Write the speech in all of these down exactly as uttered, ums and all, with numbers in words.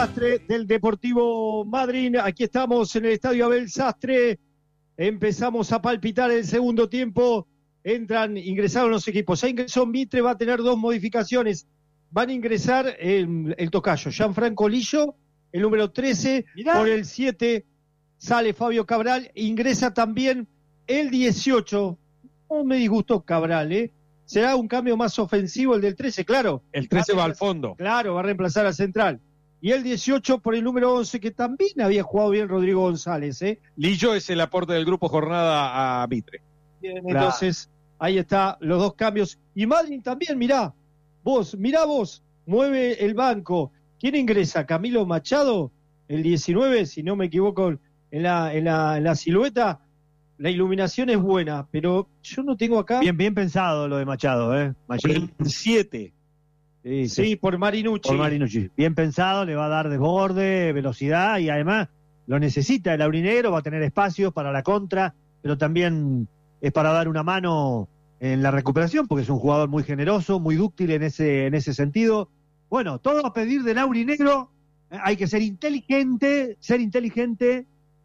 Sastre del Deportivo Madryn. Aquí estamos en el estadio Abel Sastre. Empezamos a palpitar el segundo tiempo. Entran, ingresaron los equipos. Ya ingresó Mitre, va a tener dos modificaciones. Van a ingresar el, el tocayo, Gianfranco Lillo, el número trece. Mirá. Por el siete sale Fabio Cabral. Ingresa también el dieciocho. No me disgustó Cabral, ¿eh? Será un cambio más ofensivo el del trece, claro. El trece va al fondo. Claro, va a reemplazar a Central. Y el dieciocho por el número once, que también había jugado bien Rodrigo González, ¿eh? Lillo es el aporte del grupo jornada a Mitre. Bien, claro. Entonces, ahí está los dos cambios. Y Madryn también, mirá, vos, mirá vos, mueve el banco. ¿Quién ingresa? Camilo Machado, el diecinueve, si no me equivoco, en la, en la, en la silueta. La iluminación es buena, pero yo no tengo acá... Bien, bien pensado lo de Machado, ¿eh? Machado. siete. Sí, sí, por Marinucci. Por Marinucci. Bien pensado, le va a dar desborde, velocidad y además lo necesita el aurinegro, va a tener espacios para la contra, pero también es para dar una mano en la recuperación, porque es un jugador muy generoso, muy dúctil en ese, en ese sentido. Bueno, todo a pedir del aurinegro, eh, hay que ser inteligente, ser inteligente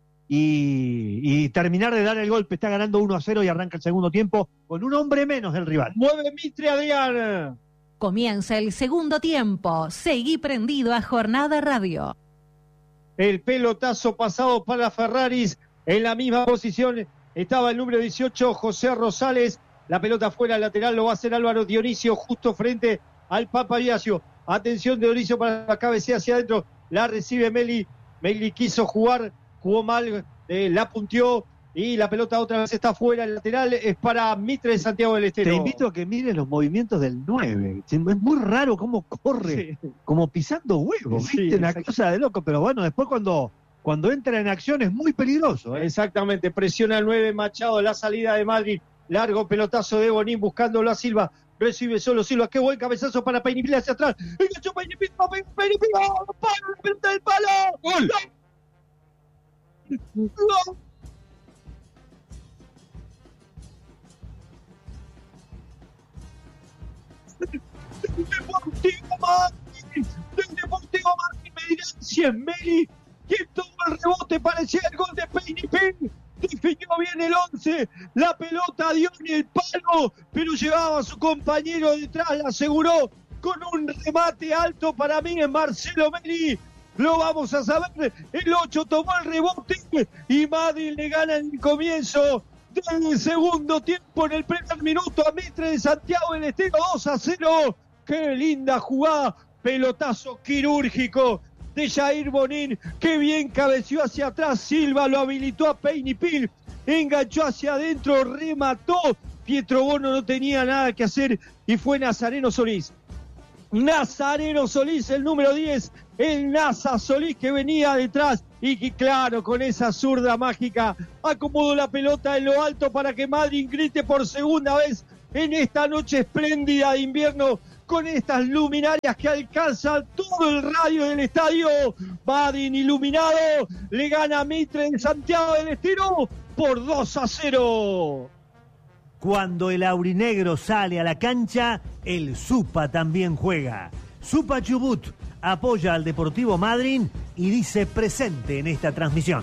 y, y terminar de dar el golpe. Está ganando uno a cero y arranca el segundo tiempo con un hombre menos del rival. Mueve Mitre, Adrián. Comienza el segundo tiempo. Seguí prendido a Jornada Radio. El pelotazo pasado para Ferraris. En la misma posición estaba el número dieciocho, José Rosales. La pelota fuera lateral, lo va a hacer Álvaro Dionisio justo frente al Papa Viacio. Atención de Dionisio para la cabecea hacia adentro. La recibe Meli. Meli quiso jugar, jugó mal, eh, la punteó. Y la pelota otra vez está fuera, el lateral es para Mitre de Santiago del Estero. Te invito a que mires los movimientos del nueve. Es muy raro cómo corre, sí. Como pisando huevos, sí, ¿viste? Una cosa de loco, pero bueno, después cuando, cuando entra en acción es muy peligroso, ¿eh? Exactamente, presiona el nueve Machado, la salida de Madryn, largo pelotazo de Bonín buscándolo a Silva, recibe solo Silva, qué buen cabezazo para Peñipil hacia atrás, enganchó Peñipil, Peñipil, palo, la pelota del palo, ¡gol! ¡No! ¡No! Del Deportivo Madryn, del Deportivo Madryn, me dirán si es Meli quien tomó el rebote, parecía el gol de Peñipil, definió bien el once, la pelota dio en el palo, pero llevaba a su compañero detrás, la aseguró con un remate alto, para mí es Marcelo Meli, lo vamos a saber, el ocho tomó el rebote y Madryn le gana en el comienzo del segundo tiempo, en el primer minuto a Mitre de Santiago del Estero, dos a cero. ¡Qué linda jugada! Pelotazo quirúrgico de Jair Bonín. ¡Qué bien cabeció hacia atrás! Silva lo habilitó a Peñipil. Enganchó hacia adentro, remató. Pietro Bono no tenía nada que hacer y fue Nazareno Solís. Nazareno Solís, el número diez. El Naza Solís que venía detrás y que claro, con esa zurda mágica acomodó la pelota en lo alto para que Madryn grite por segunda vez en esta noche espléndida de invierno, con estas luminarias que alcanzan todo el radio del estadio. Madryn iluminado, le gana a Mitre en Santiago del Estero por dos a cero. Cuando el aurinegro sale a la cancha, el Supa también juega. Supa Chubut apoya al Deportivo Madryn y dice presente en esta transmisión.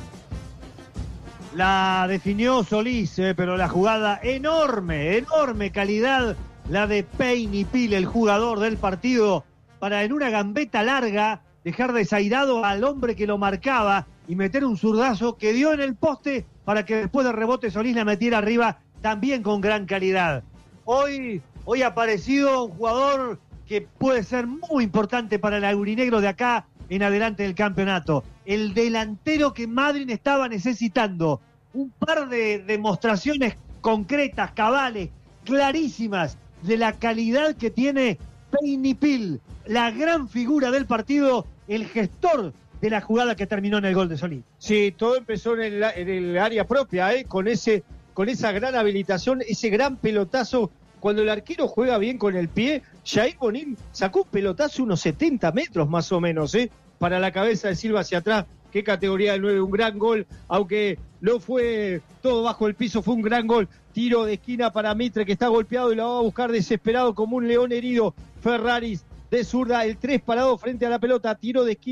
La definió Solís, eh, pero la jugada enorme, enorme calidad, la de Peñipil, el jugador del partido, para en una gambeta larga dejar desairado al hombre que lo marcaba y meter un zurdazo que dio en el poste para que después de rebote Solís la metiera arriba, también con gran calidad. Hoy, hoy ha aparecido un jugador que puede ser muy importante para el aurinegro de acá en adelante del campeonato. El delantero que Madryn estaba necesitando. Un par de demostraciones concretas, cabales, clarísimas de la calidad que tiene Peñipil, la gran figura del partido, el gestor de la jugada que terminó en el gol de Solís. Sí, todo empezó en el, en el área propia, ¿eh? con ese, con esa gran habilitación, ese gran pelotazo. Cuando el arquero juega bien con el pie, Jair Bonín sacó un pelotazo unos setenta metros más o menos, ¿eh? para la cabeza de Silva hacia atrás. Qué categoría del nueve, un gran gol, aunque no fue todo bajo el piso, fue un gran gol. Tiro de esquina para Mitre, que está golpeado y lo va a buscar desesperado como un león herido. Ferraris de zurda, el tres parado frente a la pelota, tiro de esquina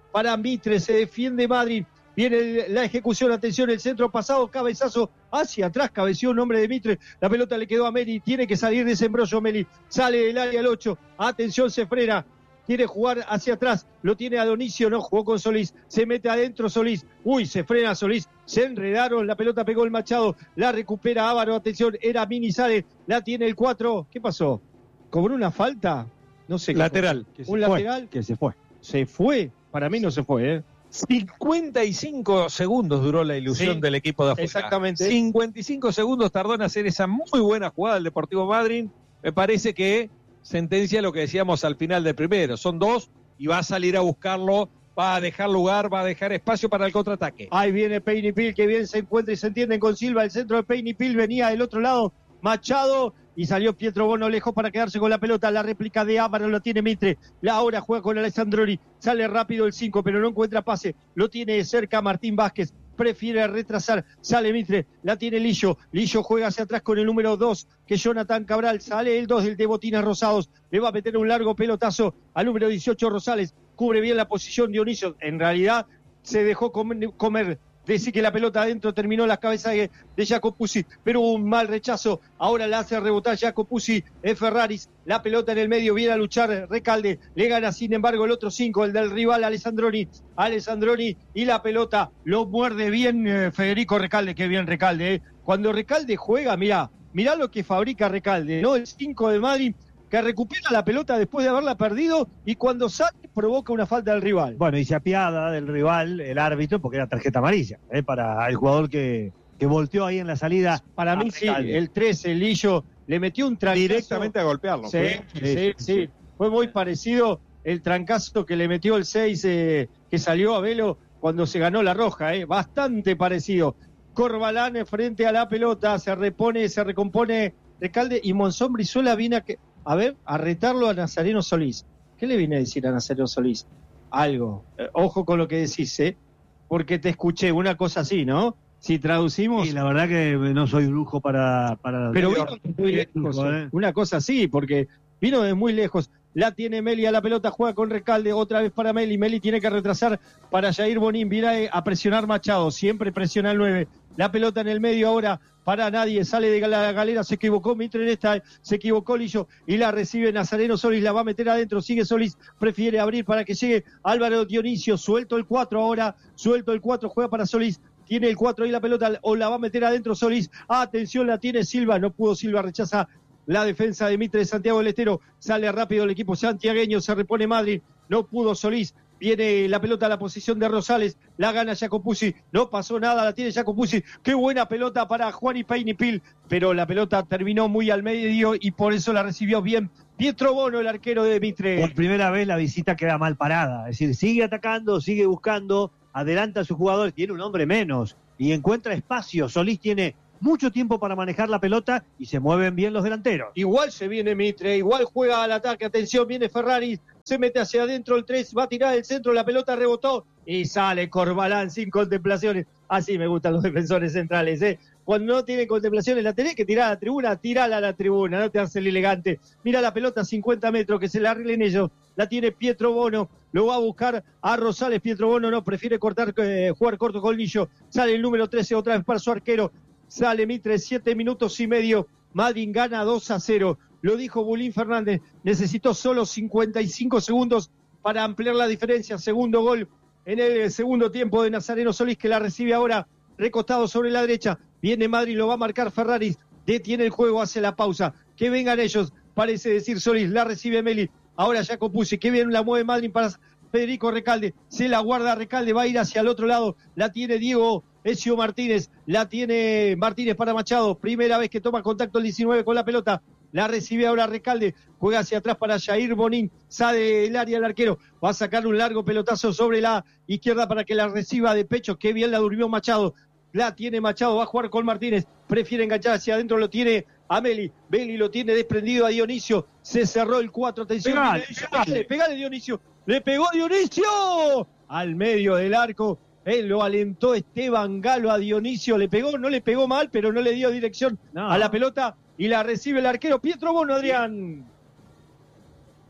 para Mitre, se defiende Madrid. Viene la ejecución, atención, el centro pasado, cabezazo hacia atrás, cabeció un hombre de Mitre, la pelota le quedó a Meli, tiene que salir de ese embrollo Meli, sale del área el ocho, atención, se frena, quiere jugar hacia atrás, lo tiene a Dionisio, no jugó con Solís, se mete adentro Solís, uy, se frena Solís, se enredaron, la pelota pegó el Machado, la recupera Ávaro, atención, era Mini, sale, la tiene el cuatro, ¿qué pasó? ¿Cobró una falta? No sé. Lateral. Un fue, lateral. Que se fue. Se fue, para mí no se fue, ¿eh? cincuenta y cinco segundos duró la ilusión sí, del equipo de afuera. Exactamente. cincuenta y cinco segundos tardó en hacer esa muy buena jugada del Deportivo Madryn. Me parece que sentencia lo que decíamos al final del primero. Son dos y va a salir a buscarlo, va a dejar lugar, va a dejar espacio para el contraataque. Ahí viene Peñipil, que bien se encuentra y se entienden con Silva. El centro de Peñipil venía del otro lado, Machado, y salió Pietro Bono lejos para quedarse con la pelota. La réplica de Ávaro lo tiene Mitre. La ahora juega con Alessandroni. Sale rápido el cinco, pero no encuentra pase. Lo tiene cerca Martín Vázquez. Prefiere retrasar. Sale Mitre. La tiene Lillo. Lillo juega hacia atrás con el número dos, que es Jonathan Cabral. Sale el dos del de Botines Rosados. Le va a meter un largo pelotazo al número dieciocho Rosales. Cubre bien la posición Dionisio. En realidad se dejó comer, comer decir que la pelota adentro, terminó la cabeza de, de Jacopuzzi, pero un mal rechazo, ahora la hace rebotar Jacopuzzi, es Ferraris, la pelota en el medio, viene a luchar Recalde, le gana sin embargo el otro cinco, el del rival Alessandroni, Alessandroni, y la pelota lo muerde bien eh, Federico Recalde, qué bien Recalde, eh. Cuando Recalde juega, mirá, mirá lo que fabrica Recalde, ¿no? El cinco de Madrid, que recupera la pelota después de haberla perdido y cuando sale provoca una falta del rival. Bueno, y se apiada del rival el árbitro porque era tarjeta amarilla, ¿eh? Para el jugador que, que volteó ahí en la salida. Para mí sí, el trece, el Lillo, le metió un trancazo. Directamente a golpearlo. Sí, sí, sí, sí, sí. Fue muy parecido el trancazo que le metió el seis, eh, que salió a Velo cuando se ganó la roja, eh, bastante parecido. Corbalán frente a la pelota, se repone, se recompone Recalde y Monzón Brizuela viene a que... A ver, a retarlo a Nazareno Solís. ¿Qué le viene a decir a Nazareno Solís? Algo. Eh, ojo con lo que decís, ¿eh? Porque te escuché una cosa así, ¿no? Si traducimos... Sí, la verdad que no soy brujo para... para Pero vino de muy lejos, ¿eh? Una cosa así, porque vino de muy lejos. La tiene Meli a la pelota, juega con Recalde, otra vez para Meli. Meli tiene que retrasar para Jair Bonín. Viene a presionar Machado, siempre presiona el nueve. La pelota en el medio ahora para nadie, sale de la galera, se equivocó Mitre en esta, se equivocó Lillo y la recibe Nazareno Solís, la va a meter adentro, sigue Solís, prefiere abrir para que llegue Álvaro Dionisio, suelto el cuatro ahora, suelto el cuatro, juega para Solís, tiene el cuatro ahí la pelota, o la va a meter adentro Solís, atención, la tiene Silva, no pudo Silva, rechaza la defensa de Mitre de Santiago del Estero, sale rápido el equipo santiagueño, se repone Madrid, no pudo Solís, viene la pelota a la posición de Rosales, la gana Jacopuzzi, no pasó nada, la tiene Jacopuzzi, qué buena pelota para Juan y Peñipil, pero la pelota terminó muy al medio y por eso la recibió bien Pietro Bono, el arquero de Mitre. Por primera vez la visita queda mal parada, es decir, sigue atacando, sigue buscando, adelanta a su jugador, tiene un hombre menos y encuentra espacio, Solís tiene mucho tiempo para manejar la pelota y se mueven bien los delanteros. Igual se viene Mitre, igual juega al ataque, atención, viene Ferrari, se mete hacia adentro el tres, va a tirar el centro, la pelota rebotó y sale Corbalán sin contemplaciones. Así me gustan los defensores centrales, ¿eh? Cuando no tienen contemplaciones la tenés que tirar a la tribuna, tirala a la tribuna, no te hace el elegante. Mira la pelota a cincuenta metros, que se la arreglen ellos. La tiene Pietro Bono, lo va a buscar a Rosales, Pietro Bono no, prefiere cortar, eh, jugar corto con Lillo. Sale el número trece otra vez para su arquero. Sale Mitre, siete minutos y medio. Madrid gana dos a cero. Lo dijo Bulín Fernández. Necesitó solo cincuenta y cinco segundos para ampliar la diferencia. Segundo gol en el segundo tiempo de Nazareno Solís, que la recibe ahora recostado sobre la derecha. Viene Madrid, lo va a marcar Ferraris. Detiene el juego, hace la pausa. Que vengan ellos, parece decir Solís. La recibe Meli. Ahora Jacopuzzi. Que bien la mueve Madrid para Federico Recalde. Se la guarda Recalde. Va a ir hacia el otro lado. La tiene Diego Ezio Martínez, la tiene Martínez para Machado, primera vez que toma contacto el diecinueve con la pelota, la recibe ahora Recalde, juega hacia atrás para Jair Bonín, sale del área el arquero, va a sacar un largo pelotazo sobre la izquierda para que la reciba de pecho, qué bien la durmió Machado, la tiene Machado, va a jugar con Martínez, prefiere enganchar hacia adentro, lo tiene a Meli, Meli lo tiene desprendido a Dionisio, se cerró el cuatro, atención, pegale, pegale, pegale Dionisio, le pegó Dionisio, al medio del arco. Él lo alentó Esteban Galo a Dionisio, le pegó, no le pegó mal, pero no le dio dirección no. a la pelota y la recibe el arquero Pietro Bono, Adrián.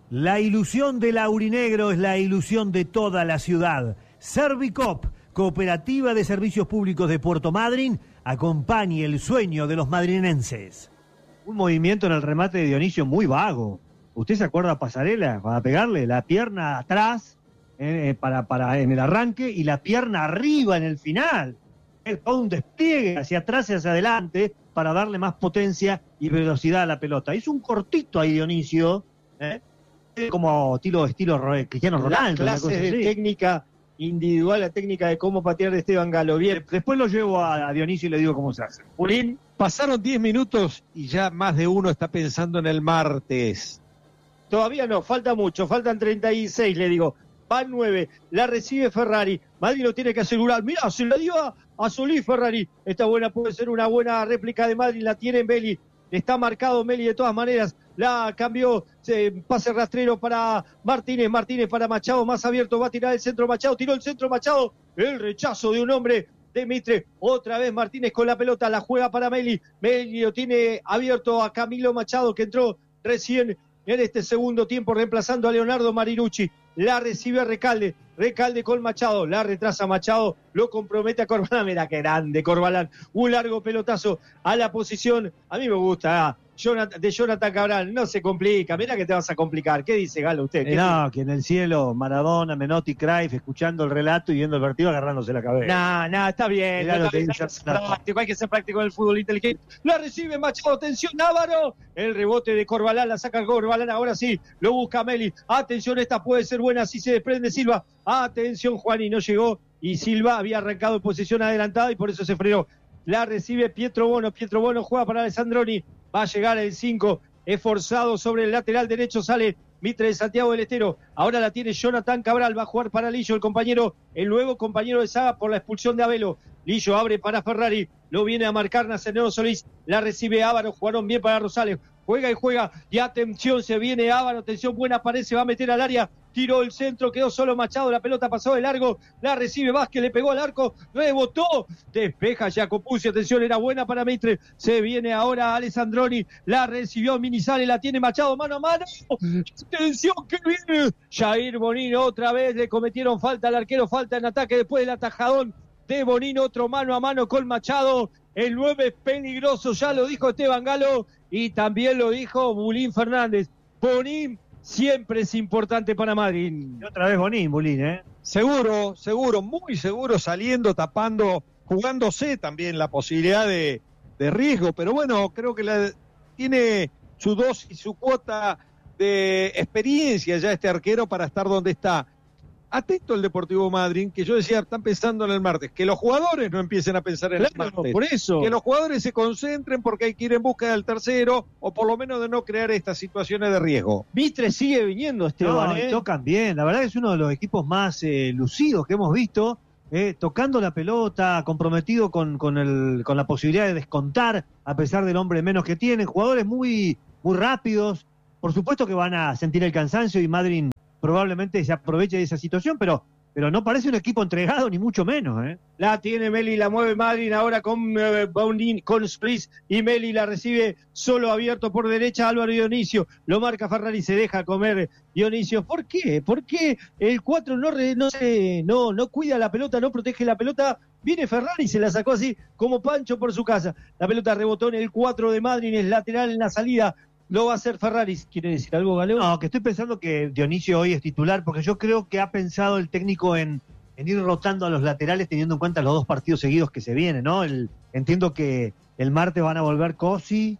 La ilusión del aurinegro es la ilusión de toda la ciudad. Servicop, Cooperativa de Servicios Públicos de Puerto Madryn, acompañe el sueño de los madrinenses. Un movimiento en el remate de Dionisio muy vago. ¿Usted se acuerda Pasarela para pegarle la pierna atrás eh, para, para en el arranque y la pierna arriba en el final? Es todo un despliegue hacia atrás y hacia adelante para darle más potencia y velocidad a la pelota. Hizo un cortito ahí Dionisio, ¿eh? como estilo, estilo Cristiano Ronaldo. Las clases de técnica individual, la técnica de cómo patear de Esteban Galo. Bien. Después lo llevo a, a Dionisio y le digo cómo se hace. Julín, pasaron diez minutos y ya más de uno está pensando en el martes. Todavía no, falta mucho, faltan treinta y seis, le digo. Van nueve, la recibe Ferrari. Madrid lo tiene que asegurar. Mirá, se la dio a, a Solís Ferrari. Esta buena puede ser una buena réplica de Madrid. La tiene Meli. Está marcado Meli de todas maneras. La cambió, se, pase rastrero para Martínez, Martínez para Machado, más abierto, va a tirar el centro Machado, tiró el centro Machado, el rechazo de un hombre de Mitre, otra vez Martínez con la pelota, la juega para Meli, Meli lo tiene abierto a Camilo Machado que entró recién en este segundo tiempo reemplazando a Leonardo Marinucci, la recibe a Recalde, Recalde con Machado, la retrasa Machado, lo compromete a Corbalán, mira qué grande Corbalán, un largo pelotazo a la posición, a mí me gusta, Jonathan, de Jonathan Cabral, no se complica, mira que te vas a complicar, ¿qué dice Galo usted? Eh, no, que en el cielo Maradona, Menotti, Cruyff, escuchando el relato y viendo el partido agarrándose la cabeza. No, no, está bien, Mirá no, lo está que bien, dice hay, que ser práctico, hay que ser práctico en el fútbol inteligente, la recibe Machado, atención Návaro, el rebote de Corbalán, la saca Corbalán, ahora sí, lo busca Meli, atención, esta puede ser buena, si se desprende Silva, atención Juani, no llegó, y Silva había arrancado en posición adelantada y por eso se frenó. La recibe Pietro Bono, Pietro Bono juega para Alessandroni, va a llegar el cinco, es forzado sobre el lateral derecho, sale Mitre de Santiago del Estero, ahora la tiene Jonathan Cabral, va a jugar para Lillo, el compañero, el nuevo compañero de saga por la expulsión de Abelo. Lillo abre para Ferrari, lo viene a marcar Nacenero Solís, la recibe Ávaro, jugaron bien para Rosales, juega y juega, y atención, se viene Ávaro, atención, buena aparece, va a meter al área, tiró el centro, quedó solo Machado, la pelota pasó de largo, la recibe Vázquez, le pegó al arco, rebotó, despeja Jacopuzzi, atención, era buena para Mitre, se viene ahora Alessandroni, la recibió Minizales, la tiene Machado, mano a mano, atención, que viene, Jair Bonino, otra vez le cometieron falta al arquero, falta en ataque después del atajadón de Bonino, otro mano a mano con Machado, el nueve es peligroso, ya lo dijo Esteban Galo, y también lo dijo Bulín Fernández, Bonín siempre es importante para Madrid. Y otra vez Bonín, Bulín, ¿eh? Seguro, seguro, muy seguro, saliendo, tapando, jugándose también la posibilidad de, de riesgo, pero bueno, creo que la, tiene su dosis, su cuota de experiencia ya este arquero para estar donde está. Atento al Deportivo Madryn, que yo decía, están pensando en el martes, que los jugadores no empiecen a pensar en Claro, el martes. por eso. Que los jugadores se concentren porque hay que ir en busca del tercero, o por lo menos de no crear estas situaciones de riesgo. Mitre sigue viniendo, Esteban, No, ¿eh? y tocan bien, la verdad que es uno de los equipos más eh, lucidos que hemos visto, eh, tocando la pelota, comprometido con, con, el, con la posibilidad de descontar, a pesar del hombre menos que tienen, jugadores muy, muy rápidos, por supuesto que van a sentir el cansancio y Madryn probablemente se aproveche de esa situación, pero, pero no parece un equipo entregado, ni mucho menos, ¿eh? La tiene Meli, la mueve Madryn ahora con eh, Bonín, con Spritz, y Meli la recibe solo abierto por derecha Álvaro Dionisio, lo marca Ferrari, se deja comer Dionisio. ¿Por qué? ¿Por qué el cuatro no, re, no, se, no, no cuida la pelota, no protege la pelota? Viene Ferrari, se la sacó así como Pancho por su casa. La pelota rebotó en el cuatro de Madryn, es lateral en la salida. Lo va a hacer Ferrari. ¿Quiere decir algo, Galeo? No, que estoy pensando que Dionisio hoy es titular, porque yo creo que ha pensado el técnico en, en ir rotando a los laterales teniendo en cuenta los dos partidos seguidos que se vienen, ¿no? El, entiendo que el martes van a volver Cosi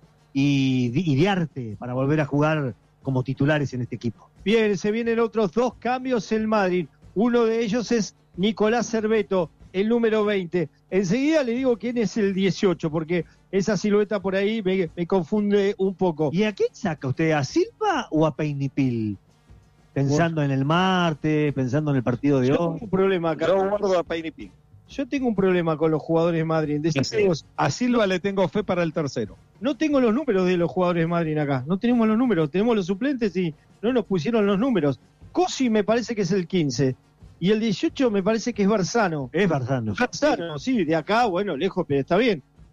y, y Diarte para volver a jugar como titulares en este equipo. Bien, se vienen otros dos cambios en Madrid. Uno de ellos es Nicolás Cerveto, el número veinte. Enseguida le digo quién es el dieciocho, porque esa silueta por ahí me, me confunde un poco. ¿Y a quién saca usted? ¿A Silva o a Peinipil? Pensando en el martes, pensando en el partido de Yo hoy. tengo un problema acá. Yo guardo a Peinipín. Yo tengo un problema con los jugadores de Madrid. Decimos, A Silva le tengo fe para el tercero. no tengo los números de los jugadores de Madrid acá. No tenemos los números. Tenemos los suplentes y no nos pusieron los números. Cosi me parece que es el quince. Y el dieciocho me parece que es Barzano. Es Barzano. Barzano, sí, de acá, bueno, lejos, pero está bien.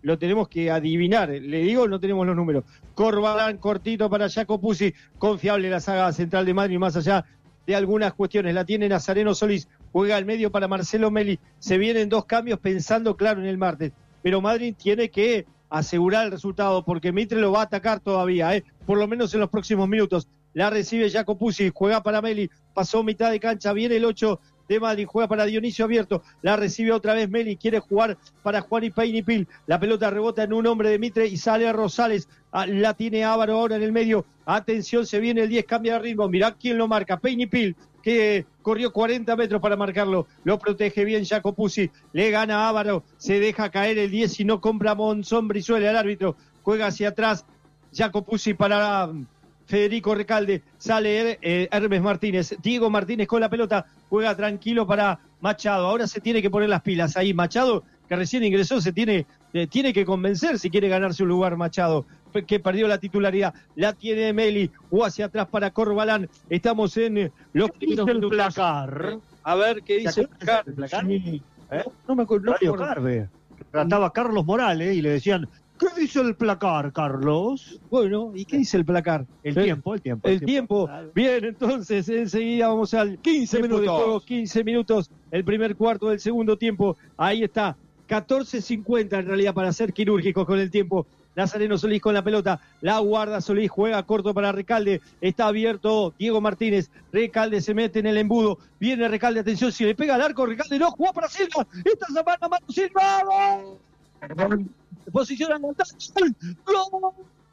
lo tenemos que adivinar. Le digo, no tenemos los números. Corbalán, cortito para Jacopuzzi, confiable la saga central de Madrid, más allá de algunas cuestiones. La tiene Nazareno Solís, juega al medio para Marcelo Meli. Se vienen dos cambios pensando, claro, en el martes. Pero Madrid tiene que asegurar el resultado, porque Mitre lo va a atacar todavía, ¿eh? Por lo menos en los próximos minutos. La recibe Jacopuzzi, juega para Meli, pasó mitad de cancha, viene el ocho de Madrid, juega para Dionisio Abierto, la recibe otra vez Meli, quiere jugar para Juan y Peñipil, la pelota rebota en un hombre de Mitre y sale a Rosales, ah, la tiene Ávaro ahora en el medio, atención, se viene el diez, cambia de ritmo, mirá quién lo marca, Peñipil, que corrió cuarenta metros para marcarlo, lo protege bien Jacopuzzi, le gana Ávaro, se deja caer el diez y no compra Monzón Brizuela, el árbitro, juega hacia atrás, Jacopuzzi para Federico Recalde, sale eh, Hermes Martínez, Diego Martínez con la pelota, juega tranquilo para Machado, ahora se tiene que poner las pilas ahí, Machado, que recién ingresó, se tiene, eh, tiene que convencer si quiere ganarse un lugar Machado, que perdió la titularidad, la tiene Meli, o hacia atrás para Corbalán, estamos en eh, los ¿Qué dice el placar? A ver, ¿qué dice el placar? ¿El placar? Sí. ¿Eh? No me acuerdo. Radio No me acuerdo. Carve. Trataba a Carlos Morales y le decían, ¿qué dice el placar, Carlos? Bueno, ¿y qué dice el placar? El ¿Eh? tiempo, el tiempo. El tiempo. Claro. Bien, entonces, enseguida vamos al quince tiempo de minutos. juego, quince minutos, el primer cuarto del segundo tiempo. Ahí está, catorce cincuenta en realidad para ser quirúrgicos con el tiempo. Nazareno Solís con la pelota, la guarda Solís, juega corto para Recalde, está abierto Diego Martínez, Recalde se mete en el embudo, viene Recalde, atención, si le pega al arco, Recalde no, jugó para Silva, esta semana Manu Silva, ¡gol! Posición adelantada, ¡gol!